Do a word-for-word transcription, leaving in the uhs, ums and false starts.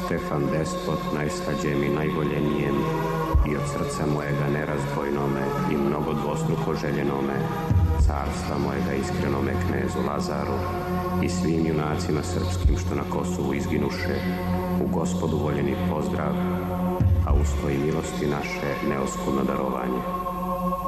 Štefan Despot, najslađem i najvoljenijem, i od srca mojega nerazdvojnome i mnogo dvostruko željenome, carstva mojega iskrenome knezu Lazaru i svim junacima srpskim što na Kosovu izginuše, u Gospodu voljeni pozdrav, a uz to i milosti naše neoskudno darovanje.